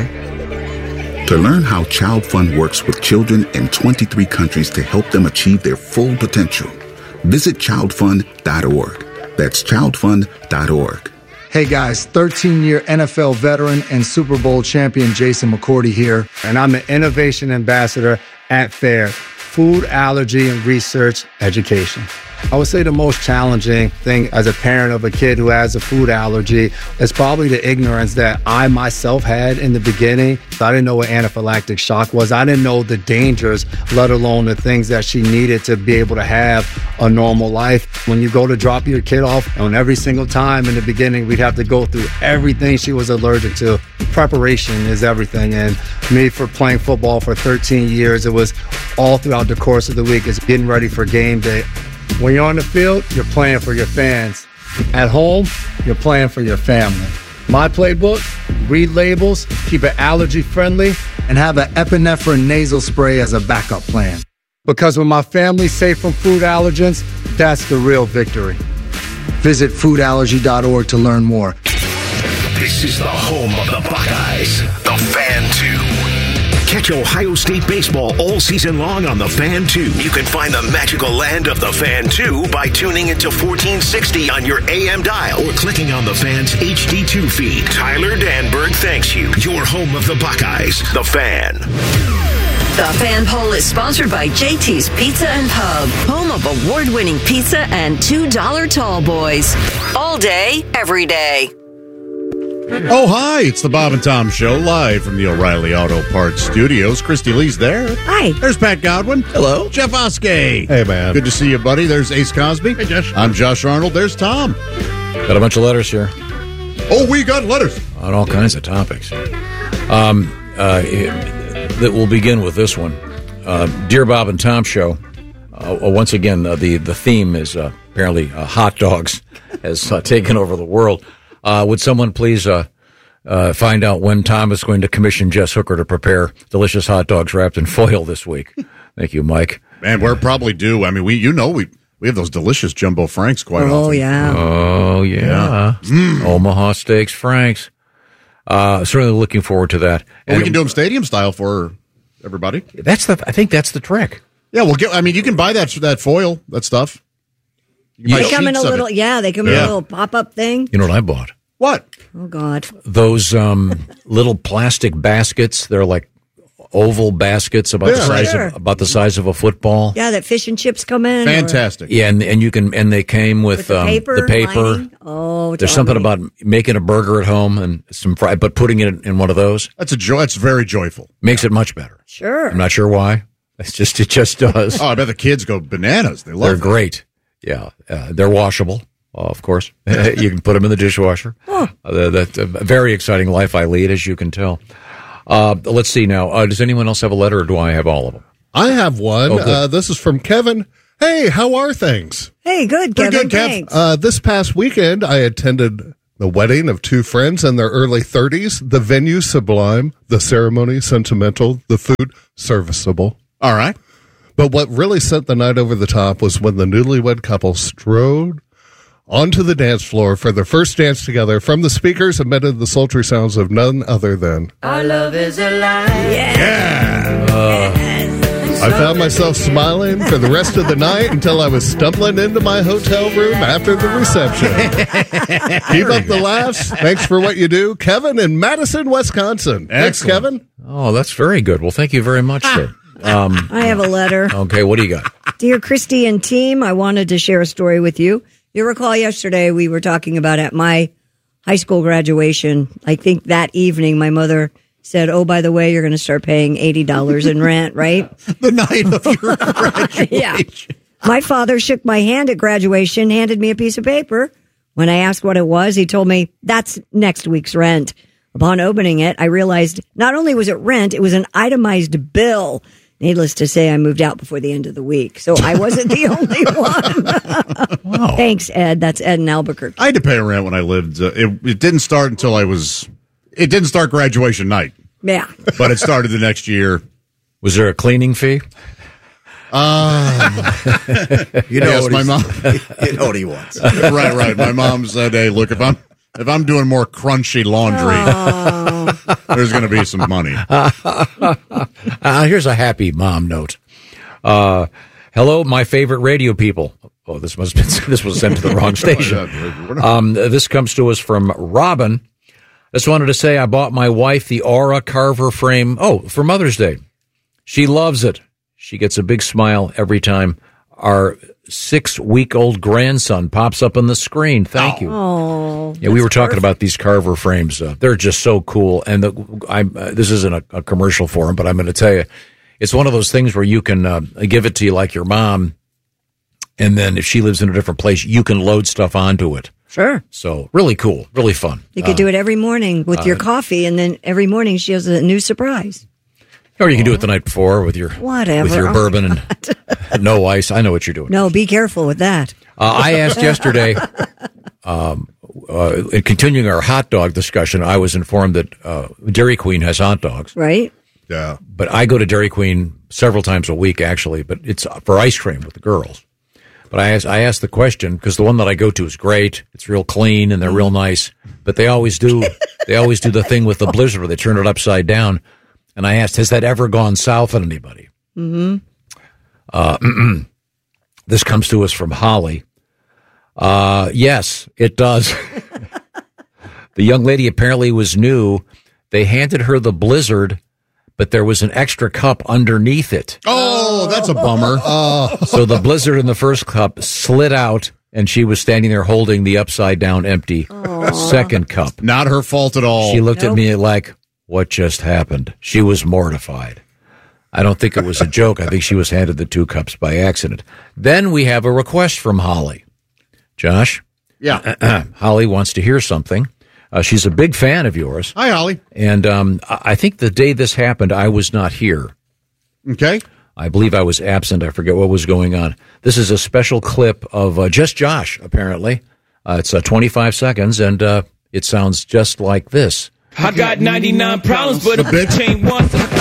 To learn how Child Fund works with children in twenty-three countries to help them achieve their full potential, visit child fund dot org. That's child fund dot org. Hey guys, thirteen-year N F L veteran and Super Bowl champion Jason McCourty here, and I'm an innovation ambassador at FAIR, Food Allergy and Research Education. I would say the most challenging thing as a parent of a kid who has a food allergy is probably the ignorance that I myself had in the beginning. I didn't know what anaphylactic shock was. I didn't know the dangers, let alone the things that she needed to be able to have a normal life. When you go to drop your kid off, and every single time in the beginning, we'd have to go through everything she was allergic to. Preparation is everything. And me, for playing football for thirteen years, it was all throughout the course of the week. It's getting ready for game day. When you're on the field, you're playing for your fans. At home, you're playing for your family. My playbook, read labels, keep it allergy friendly, and have an epinephrine nasal spray as a backup plan. Because when my family's safe from food allergens, that's the real victory. Visit food allergy dot org to learn more. This is the home of the Buckeyes, the Fan two. Catch Ohio State baseball all season long on the Fan two. You can find the magical land of the Fan two by tuning into fourteen sixty on your A M dial or clicking on the Fan's H D two feed. Tyler Danberg thanks you. Your home of the Buckeyes, the Fan. The Fan Poll is sponsored by J T's Pizza and Pub, home of award-winning pizza and two dollar tall boys. All day, every day. Oh, hi, it's the Bob and Tom Show, live from the O'Reilly Auto Parts Studios. Christy Lee's there. Hi. There's Pat Godwin. Hello. Jeff Oskey. Hey, man. Good to see you, buddy. There's Ace Cosby. Hey, Josh. I'm Josh Arnold. There's Tom. Got a bunch of letters here. Oh, we got letters. On all kinds of topics. Um, uh, that we'll begin with this one. Uh, Dear Bob and Tom Show, uh, once again, uh, the, the theme is uh, apparently uh, hot dogs has uh, taken over the world. Uh, would someone please uh, uh, find out when Tom is going to commission Jess Hooker to prepare delicious hot dogs wrapped in foil this week? Thank you, Mike. Man, we're probably due. I mean, we you know we we have those delicious jumbo franks quite oh, often. Yeah. Oh, yeah. yeah. Mm. Omaha Steaks Franks. Uh, certainly looking forward to that. Well, and we can do them stadium style for everybody. That's the. I think that's the trick. Yeah, well, get, I mean, you can buy that that foil, that stuff. You they come in a little, yeah, they come in yeah. a little pop-up thing. You know what I bought? What? Oh, God. Those um, little plastic baskets. They're like oval baskets about yeah, the size sure. of about the size of a football. Yeah, that fish and chips come in. Fantastic. Or, yeah, and and you can and they came with, with the um, paper. The paper. Lining. Oh, there's something about making a burger at home and some fry, but putting it in one of those. That's a joy. That's very joyful. Makes yeah. it much better. Sure. I'm not sure why. It's just it just does. Oh, I bet the kids go bananas. They love. They're them. great. Yeah, uh, they're washable. Uh, of course, you can put them in the dishwasher. Huh. Uh, that's a very exciting life I lead, as you can tell. Uh, let's see now. Uh, does anyone else have a letter, or do I have all of them? I have one. Oh, good. uh, this is from Kevin. Hey, how are things? Hey, good, Pretty Kevin. good, Kev. Thanks. Uh, this past weekend, I attended the wedding of two friends in their early thirties. The venue sublime, the ceremony sentimental, the food serviceable. All right. But what really sent the night over the top was when the newlywed couple strode onto the dance floor for their first dance together. From the speakers emitted the sultry sounds of none other than Our love is alive. Yeah. Uh, I found myself smiling for the rest of the night until I was stumbling into my hotel room after the reception. Keep up the laughs. Thanks for what you do. Kevin in Madison, Wisconsin. Thanks, Excellent. Kevin. Oh, that's very good. Well, thank you very much, sir. Um, I have a letter. okay, what do you got? Dear Christy and team, I wanted to share a story with you. You recall yesterday we were talking about at my high school graduation. I think that evening my mother said, oh, by the way, you're going to start paying eighty dollars in rent, right? The night of your graduation. Yeah. My father shook my hand at graduation, handed me a piece of paper. When I asked what it was, he told me, that's next week's rent. Upon opening it, I realized not only was it rent, it was an itemized bill. Needless to say, I moved out before the end of the week, so I wasn't the only one. Wow. Thanks, Ed. That's Ed in Albuquerque. I had to pay rent when I lived. Uh, it, it didn't start until I was. It didn't start graduation night, Yeah. but it started the next year. Was there a cleaning fee? Uh, You know yes, what my he's- mom. You know what he wants. right, right. My mom said, "Hey, look, if I'm if I'm doing more crunchy laundry, there's going to be some money." uh, here's a happy mom note. Uh, hello, my favorite radio people. Oh, this must have been, this was sent to the wrong station. Um, this comes to us from Robin. Just wanted to say I bought my wife the Aura Carver frame. Oh, for Mother's Day. She loves it. She gets a big smile every time our six-week-old grandson pops up on the screen. Thank you. Oh, Yeah, we were talking about these Carver frames. Uh, they're just so cool. And the, I, uh, this isn't a, a commercial for them, but I'm going to tell you, it's one of those things where you can uh, give it to you like your mom, and then if she lives in a different place, you can load stuff onto it. Sure. So really cool, really fun. You could Uh, do it every morning with your uh, coffee, and then every morning she has a new surprise. Or you can do it the night before with your Whatever. with your Oh, bourbon and no ice. I know what you're doing. No, be careful with that. Uh, I asked yesterday, um, uh, in continuing our hot dog discussion, I was informed that uh, Dairy Queen has hot dogs. Right? Yeah. But I go to Dairy Queen several times a week, actually, but it's for ice cream with the girls. But I asked, I asked the question, because the one that I go to is great. It's real clean, and they're real nice. But they always do they always do the thing with the blizzard where they turn it upside down. And I asked, has that ever gone south on anybody? Mm-hmm. Uh, this comes to us from Holly. Uh, yes, it does. The young lady apparently was new. They handed her the blizzard, but there was an extra cup underneath it. Oh, that's a bummer. Oh. So the blizzard in the first cup slid out, and she was standing there holding the upside down empty second cup. Not her fault at all. She looked Nope. at me like, what just happened? She was mortified. I don't think it was a joke. I think she was handed the two cups by accident. Then we have a request from Holly. Josh? Yeah. Holly wants to hear something. Uh, she's a big fan of yours. Hi, Holly. And um, I I think the day this happened, I was not here. Okay. I believe I was absent. I forget what was going on. This is a special clip of uh, just Josh, apparently. Uh, it's uh, twenty-five seconds, and uh, it sounds just like this. I got ninety-nine problems, but a bitch ain't one.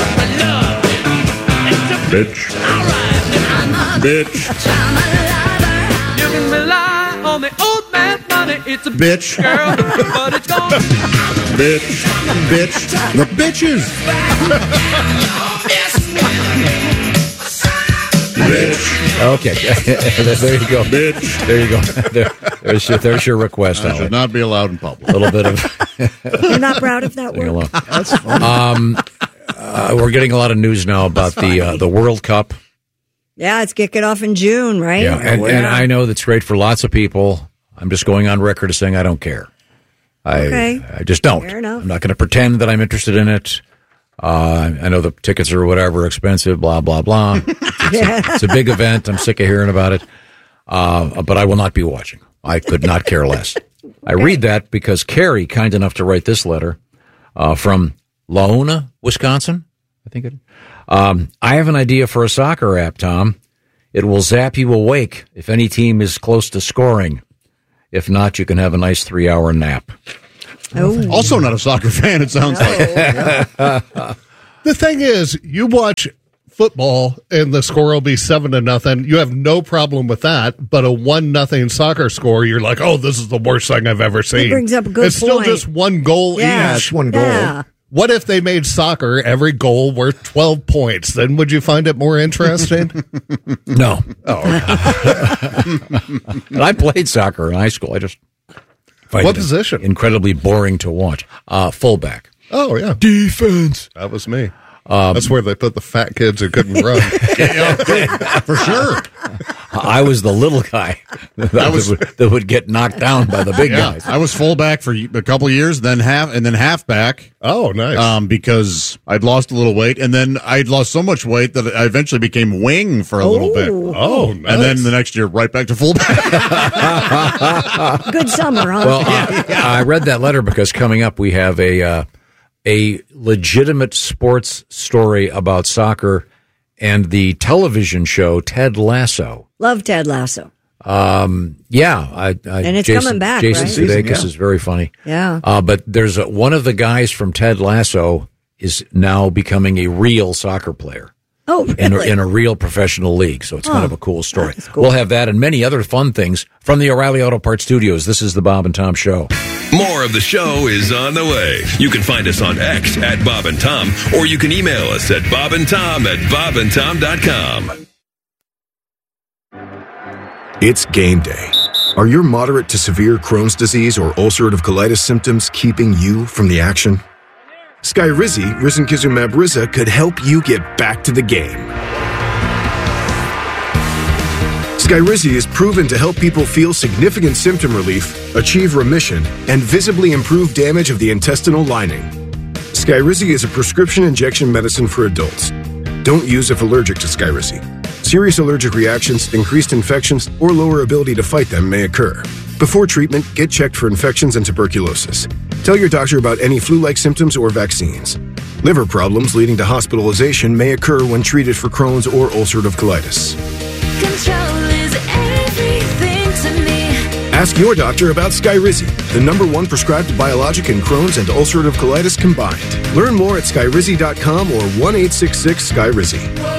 Bitch. Bitch. You can rely on the old man's money. It's a Bitch. girl, but it's gone. Bitch. Bitch. The bitches. Bitch. Okay. There you go. Bitch. There you go. There, there's, your, there's your request, That Holly. should not be allowed in public. A little bit of... You're not proud of that Leave word? alone. That's funny. Um, uh, we're getting a lot of news now about the uh, the World Cup. Yeah, it's kicking off in June, right? Yeah, and, and I know that's great for lots of people. I'm just going on record as saying I don't care. I Okay. I just don't. Fair enough. I'm not going to pretend that I'm interested in it. Uh, I know the tickets are whatever expensive, blah blah blah. It's, a, it's a big event. I'm sick of hearing about it. Uh, but I will not be watching. I could not care less. I read that because Carrie, kind enough to write this letter uh, from Laona, Wisconsin, I think it is. Um, I have an idea for a soccer app, Tom. It will zap you awake if any team is close to scoring. If not, you can have a nice three-hour nap. Oh. Also not a soccer fan, it sounds like. The thing is, you watch football and the score will be seven to nothing. You have no problem with that, but a one nothing soccer score, you're like, oh, this is the worst thing I've ever seen. It brings up a good It's still point. just one goal Yeah. each. It's one goal. Yeah. What if they made soccer every goal worth twelve points? Then would you find it more interesting? No. Oh, And I played soccer in high school. I just find What it position? Incredibly boring to watch. Uh, fullback. Oh, yeah. Defense. That was me. Um, That's where they put the fat kids who couldn't run. For sure. I was the little guy that, I was- would, that would get knocked down by the big Yeah, guys. I was fullback for a couple of years, then half, and then halfback. Oh, nice. Um, because I'd lost a little weight, and then I'd lost so much weight that I eventually became wing for a little bit. Oh, nice. And then the next year, right back to fullback. Good summer, huh? Well, uh, I read that letter because coming up we have a uh, a legitimate sports story about soccer and the television show Ted Lasso. Love Ted Lasso. Um, yeah, I, I, And it's Jason, coming back, Jason right? Sudeikis Yeah. is very funny. Yeah. Uh, but there's a, one of the guys from Ted Lasso is now becoming a real soccer player. Oh, in a, really? in a real professional league. So it's kind Oh, of a cool story. cool. We'll have that and many other fun things from the O'Reilly Auto Parts Studios. This is the Bob and Tom Show. More of the show is on the way. You can find us on X at Bob and Tom, or you can email us at Bob and Tom at bob and tom dot com. It's game day. Are your moderate to severe Crohn's disease or ulcerative colitis symptoms keeping you from the action? Skyrizi, risankizumab Riza, could help you get back to the game. Skyrizi is proven to help people feel significant symptom relief, achieve remission, and visibly improve damage of the intestinal lining. Skyrizi is a prescription injection medicine for adults. Don't use if allergic to Skyrizi. Serious allergic reactions, increased infections, or lower ability to fight them may occur. Before treatment, get checked for infections and tuberculosis. Tell your doctor about any flu-like symptoms or vaccines. Liver problems leading to hospitalization may occur when treated for Crohn's or ulcerative colitis. Control is everything to me. Ask your doctor about Skyrizi, the number one prescribed biologic in Crohn's and ulcerative colitis combined. Learn more at skyrizi dot com or one eight six six Skyrizi.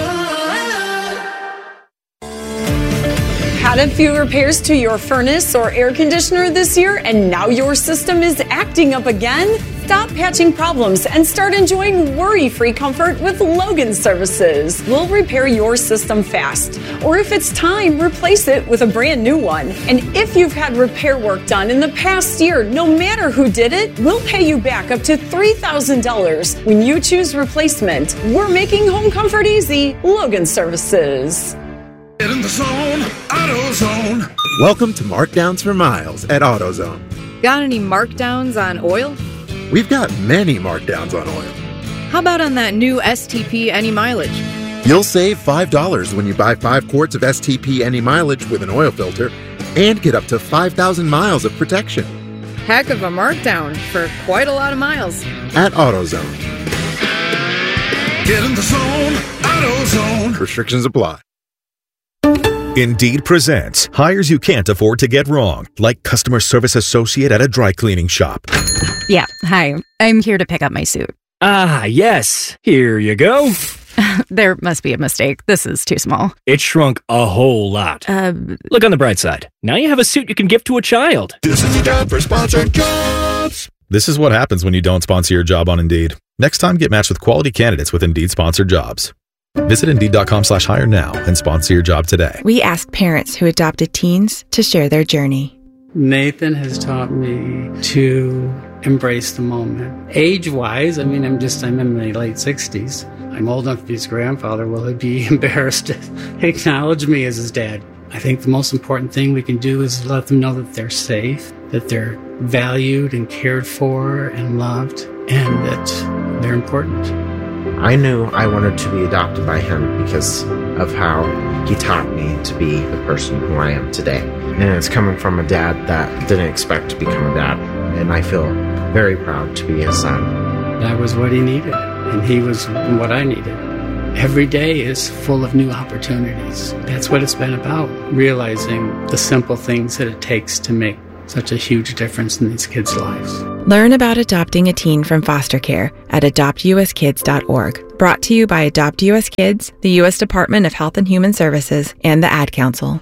Had a few repairs to your furnace or air conditioner this year and now your system is acting up again? Stop patching problems and start enjoying worry-free comfort with Logan Services. We'll repair your system fast. Or if it's time, replace it with a brand new one. And if you've had repair work done in the past year, no matter who did it, we'll pay you back up to three thousand dollars when you choose replacement. We're making home comfort easy. Logan Services. Get in the zone, AutoZone. Welcome to Markdowns for Miles at AutoZone. Got any markdowns on oil? We've got many markdowns on oil. How about on that new S T P Any Mileage? You'll save five dollars when you buy five quarts of S T P Any Mileage with an oil filter and get up to five thousand miles of protection Heck of a markdown for quite a lot of miles. at AutoZone. Get in the zone, AutoZone. Restrictions apply. Indeed presents hires you can't afford to get wrong, like customer service associate at a dry cleaning shop. Yeah, hi. I'm here to pick up my suit. Ah, yes. Here you go. There must be a mistake. This is too small. It shrunk a whole lot. Uh, Look on the bright side. Now you have a suit you can gift to a child. This is time for sponsored jobs. This is what happens when you don't sponsor your job on Indeed. Next time, get matched with quality candidates with Indeed sponsored jobs. Visit Indeed.com slash hire now and sponsor your job today. We asked parents who adopted teens to share their journey. Nathan has taught me to embrace the moment. Age-wise, I mean, I'm just, I'm in my late sixties. I'm old enough to be his grandfather. Will he be embarrassed to acknowledge me as his dad? I think the most important thing we can do is let them know that they're safe, that they're valued and cared for and loved, and that they're important. I knew I wanted to be adopted by him because of how he taught me to be the person who I am today. And it's coming from a dad that didn't expect to become a dad. And I feel very proud to be his son. That was what he needed, and he was what I needed. Every day is full of new opportunities. That's what it's been about, realizing the simple things that it takes to make such a huge difference in these kids' lives. Learn about adopting a teen from foster care at adopt u s kids dot org. Brought to you by Adopt U S Kids, the U S Department of Health and Human Services, and the Ad Council.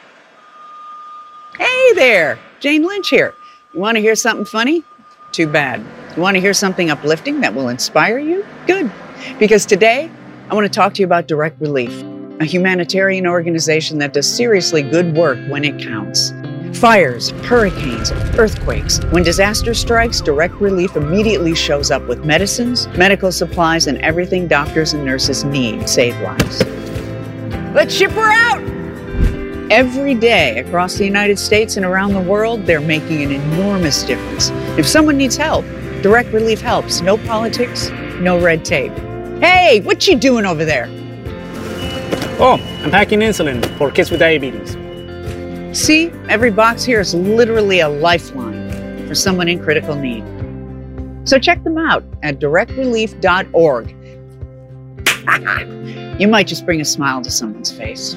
Hey there, Jane Lynch here. You want to hear something funny? Too bad. You want to hear something uplifting that will inspire you? Good. Because today, I want to talk to you about Direct Relief, a humanitarian organization that does seriously good work when it counts. Fires, hurricanes, earthquakes. When disaster strikes, Direct Relief immediately shows up with medicines, medical supplies, and everything doctors and nurses need to save lives. Let's ship her out! Every day across the United States and around the world, they're making an enormous difference. If someone needs help, Direct Relief helps. No politics, no red tape. Hey, what you doing over there? Oh, I'm packing insulin for kids with diabetes. See, every box here is literally a lifeline for someone in critical need. So check them out at direct relief dot org. You might just bring a smile to someone's face.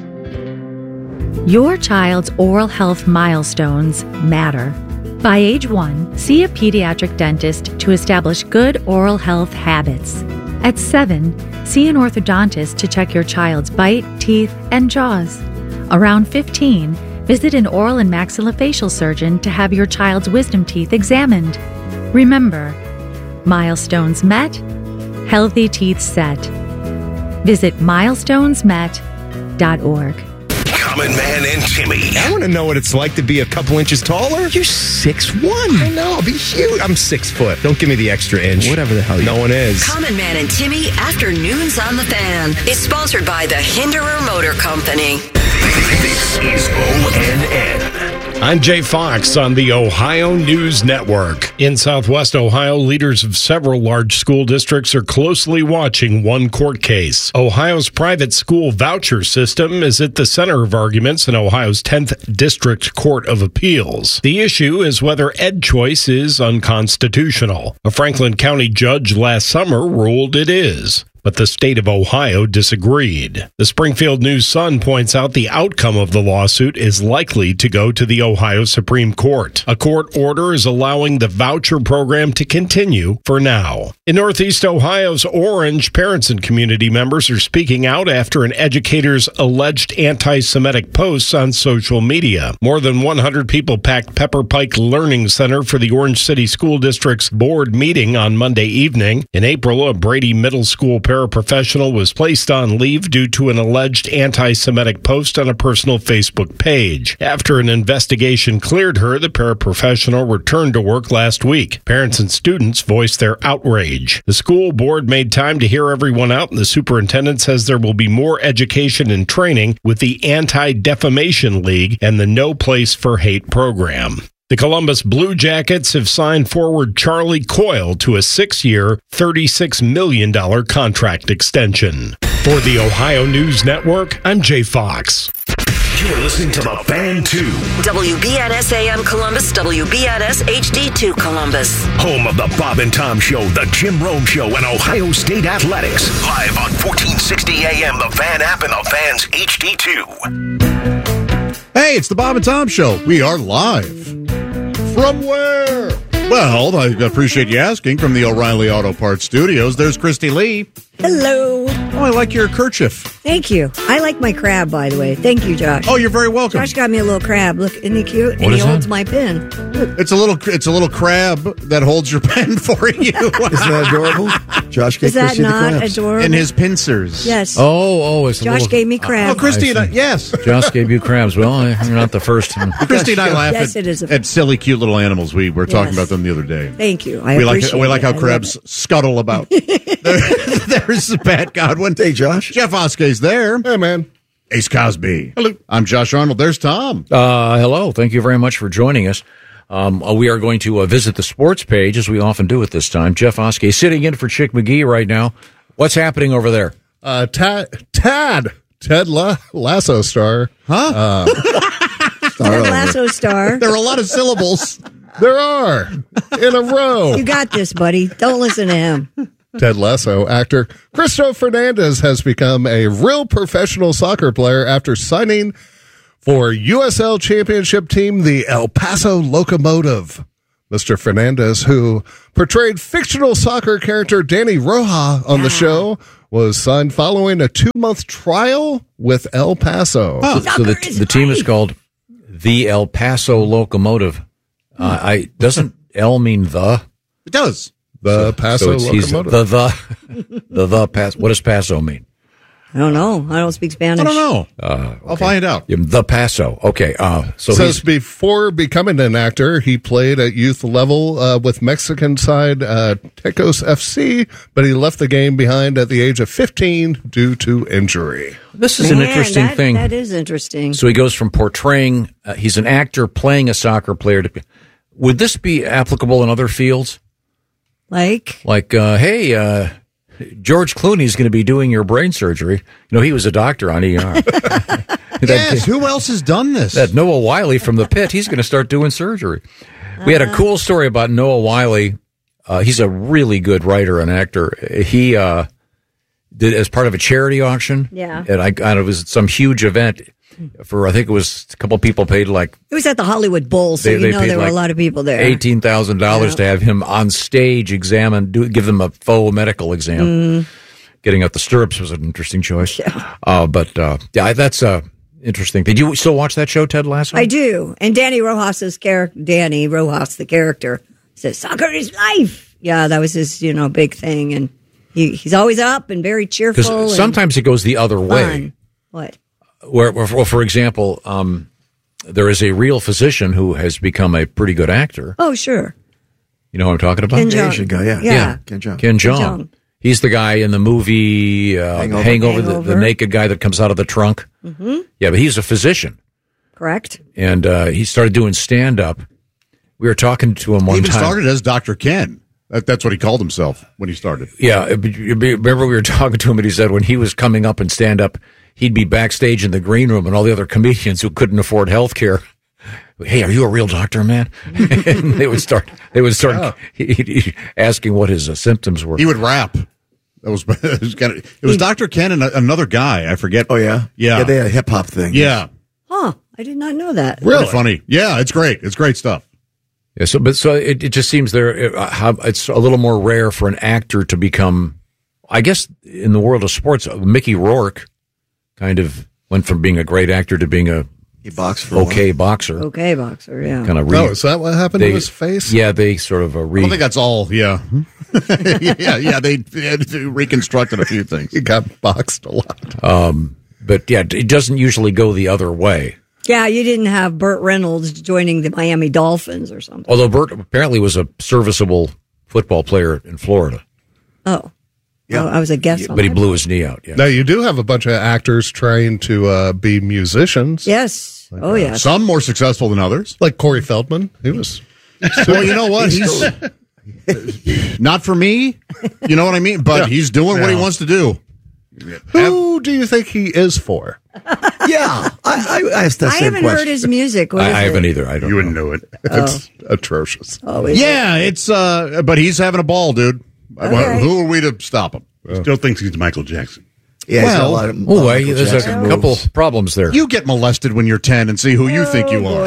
Your child's oral health milestones matter. By age one, see a pediatric dentist to establish good oral health habits. At seven, see an orthodontist to check your child's bite, teeth, and jaws. Around fifteen, visit an oral and maxillofacial surgeon to have your child's wisdom teeth examined. Remember, milestones met, healthy teeth set. Visit milestones met dot org. Common Man and Timmy. I want to know what it's like to be a couple inches taller. You're six one. I know, I'll be huge. I'm six foot. Don't give me the extra inch. Whatever the hell you No one is. Common Man and Timmy Afternoons on the Fan is sponsored by the Hinderer Motor Company. This is O N N. I'm Jay Fox on the Ohio News Network. In Southwest Ohio, leaders of several large school districts are closely watching one court case. Ohio's private school voucher system is at the center of arguments in Ohio's tenth District Court of Appeals. The issue is whether EdChoice is unconstitutional. A Franklin County judge last summer ruled it is, but the state of Ohio disagreed. The Springfield News-Sun points out the outcome of the lawsuit is likely to go to the Ohio Supreme Court. A court order is allowing the voucher program to continue for now. In Northeast Ohio's Orange, parents and community members are speaking out after an educator's alleged anti-Semitic posts on social media. More than one hundred people packed Pepper Pike Learning Center for the Orange City School District's board meeting on Monday evening. In April, a Brady Middle School paraprofessional was placed on leave due to an alleged anti-Semitic post on a personal Facebook page. After an investigation cleared her, the paraprofessional returned to work last week. Parents and students voiced their outrage. The school board made time to hear everyone out, and the superintendent says there will be more education and training with the Anti-Defamation League and the No Place for Hate program. The Columbus Blue Jackets have signed forward Charlie Coyle to a six-year, thirty-six million dollars contract extension. For the Ohio News Network, I'm Jay Fox. You're listening to The Fan two. W B N S A M Columbus, W B N S H D two Columbus. Home of the Bob and Tom Show, the Jim Rome Show, and Ohio State Athletics. Live on fourteen sixty A M, the Fan app, and the Fan's H D two. Hey, it's the Bob and Tom Show. We are live. From where? Well, I appreciate you asking. From the O'Reilly Auto Parts Studios, there's Christy Lee. Hello. Oh, I like your kerchief. Thank you. I like my crab, by the way. Thank you, Josh. Oh, you're very welcome. Josh got me a little crab. Look, isn't he cute? What and he is holds that? my pen. It's a little it's a little crab that holds your pen for you. Isn't that adorable? Josh gave Is that Christy not the crabs. adorable? And his pincers. Yes. Oh, oh, it's a Josh little, gave me crabs. Oh, Christy, and I, yes. Josh gave you crabs. Well, you're not the first. Christy and I laugh Yes, at, it is a- at silly, cute little animals. We were talking Yes. about them the other day. Thank you. I we like appreciate we like it. how I love crabs it. scuttle about. there, there's Pat Godwin. Hey, Josh. Jeff Oskey's there. Hey, man. Ace Cosby. Hello. I'm Josh Arnold. There's Tom. Uh, hello. Thank you very much for joining us. Um, uh, we are going to uh, visit the sports page, as we often do at this time. Jeff Oskey sitting in for Chick McGee right now. What's happening over there? Uh, Tad, Tad, Ted La- Lasso star. Huh? Uh, Ted Lasso star. There are a lot of syllables. There are in a row. You got this, buddy. Don't listen to him. Ted Lasso actor Cristo Fernandez has become a real professional soccer player after signing for U S L championship team, the El Paso Locomotive. Mister Fernandez, who portrayed fictional soccer character Danny Roja on the show, was signed following a two-month trial with El Paso. Oh, so, so the, the team is called the El Paso Locomotive. Uh, I doesn't L mean the? It does. The so, Paso so it's, he's Locomotive. The the the the Paso. What does Paso mean? I don't know. I don't speak Spanish. I don't know. Uh, I'll find out. Yeah, the Paso. Okay. Uh, so Says he's, before becoming an actor, he played at youth level uh, with Mexican side uh, Tecos F C, but he left the game behind at the age of fifteen due to injury. This is Man, an interesting that, thing. That is interesting. So he goes from portraying, uh, he's an actor playing a soccer player. To, would this be applicable in other fields? Like? Like, uh, hey, uh, George Clooney's going to be doing your brain surgery. You know, he was a doctor on E R. Yes, who else has done this? That Noah Wiley from The Pit, he's going to start doing surgery. We had a cool story about Noah Wiley. Uh, he's a really good writer and actor. He uh, did as part of a charity auction. Yeah. And I, and it was some huge event for, I think it was a couple people paid like It was at the Hollywood Bowl, so They- you they know paid there were like a lot of people there. eighteen thousand dollars Yeah. to have him on stage examine, do, give them a faux medical exam. Mm. Getting out the stirrups was an interesting choice. Uh, but uh, yeah, that's uh, interesting. Did you still watch that show, Ted Lasso? I do. And Danny Rojas's character, Danny Rojas, the character, says, soccer is life. Yeah, that was his, you know, big thing. And he, he's always up and very cheerful. Because and sometimes it goes the other way. fun. What? Where, where, well, for example, um, there is a real physician who has become a pretty good actor. Oh, sure. You know what I'm talking about? Ken Jeong. Asian guy, yeah. Yeah. Ken Jeong. Ken Jeong. Ken Jeong. He's the guy in the movie uh, Hangover, Hangover. The, the Hangover. naked guy that comes out of the trunk. Mm-hmm. Yeah, but he's a physician. Correct. And uh, he started doing stand-up. We were talking to him He one even time. started as Doctor Ken. That, that's what he called himself when he started. Yeah, but you remember we were talking to him, and he said when he was coming up in stand-up, he'd be backstage in the green room, and all the other comedians who couldn't afford health care, hey, are you a real doctor, man? And they would start, they would start Yeah. he, he, asking what his uh, symptoms were. He would rap. That was it was, kind of, it was Doctor Ken and a, another guy. I forget. Oh, yeah? Yeah. Yeah, they had a hip hop thing. Yeah. Huh. I did not know that. Really funny. Yeah, it's great. It's great stuff. Yeah, so but so it, it just seems there uh, how it's a little more rare for an actor to become. I guess in the world of sports, uh, Mickey Rourke kind of went from being a great actor to being a He boxed for a okay boxer. Okay, boxer, yeah. Kind of. No, is that what happened to his face? Yeah, they sort of uh, re- I don't think that's all. Yeah. yeah, yeah. They, they had to reconstructed a few things. He got boxed a lot. Um, but yeah, it doesn't usually go the other way. Yeah, you didn't have Burt Reynolds joining the Miami Dolphins or something. Although Burt apparently was a serviceable football player in Florida. Oh. Yeah. Oh, I was a guest on But he that. blew his knee out. Yeah. Now, you do have a bunch of actors trying to uh, be musicians. Yes. Oh, yes. Some more successful than others. Like Corey Feldman. He was. Well, you know what? He's not for me. You know what I mean? But Yeah. he's doing what he wants to do. Who do you think he is for? Yeah, I, I asked that I same haven't question. heard his music. What I, is I it? haven't either. I don't. You know. wouldn't know it. Oh. It's atrocious. Oh, is Yeah, it's. uh But he's having a ball, dude. Okay. Who are we to stop him? Still thinks he's Michael Jackson. Yeah, he's got a Well, lot of, Oh, lot of I, Michael there's Jackson a moves. couple problems there. You get molested when you're ten and see who you think you Oh,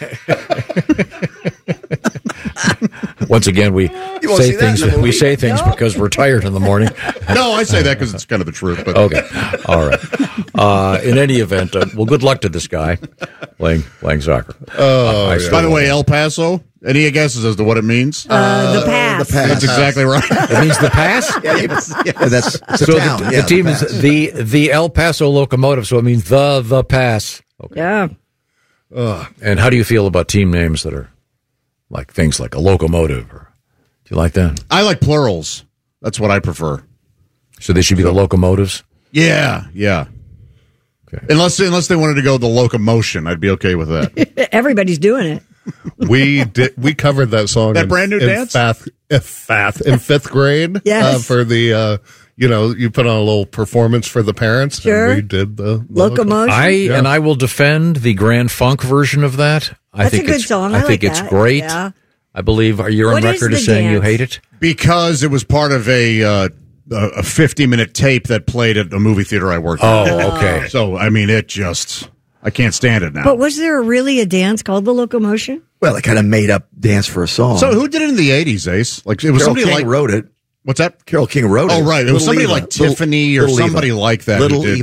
are. Once again, we won't say see that things. in the We movie. say things because we're tired in the morning. No, I say that because it's kind of the truth. But Okay, all right. Uh, in any event, uh, well, good luck to this guy playing playing soccer. Oh, I yeah. still by the way, won't. El Paso. Any guesses as to what it means? Uh, the pass. The pass. That's exactly right. It means the pass. Yeah, you- yeah, that's it's a So town. the, yeah, the team pass. is the the El Paso Locomotive, so it means the the pass. Okay. Yeah. And how do you feel about team names that are like things like a locomotive? Or do you like that? I like plurals. That's what I prefer. So they should be the locomotives. Yeah, yeah. Okay. Unless unless they wanted to go the locomotion, I'd be okay with that. Everybody's doing it. We did. We covered that song. That in, brand new in dance? Fath, in Fath, in fifth grade. Yes. Uh, for the, uh, you know, you put on a little performance for the parents. Sure. And we did the Locomotion. I Yeah. and I will defend the Grand Funk version of that. I That's a think good it's, song. I, I think like it's that. great. Yeah. I believe. Are you on What is record the as saying you dance? hate it? Because it was part of a uh, a fifty-minute tape that played at a movie theater I worked at. Oh, okay. So, I mean, it just, I can't stand it now. But was there really a dance called the locomotion? Well, I kind of made up dance for a song. So who did it in the eighties, Ace? Like, it was Carole somebody King like... wrote it. What's that? Carole King wrote it. Oh, right. It was Little somebody Eva. like Tiffany or Little somebody Eva. like that. Little who did,